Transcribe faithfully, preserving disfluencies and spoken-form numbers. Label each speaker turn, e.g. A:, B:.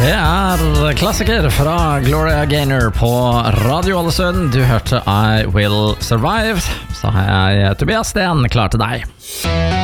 A: Det er klassiker fra Gloria Gaynor på Radio Ålesund. Du hørte I Will Survive. Så har jeg Tobias Sten klar til deg.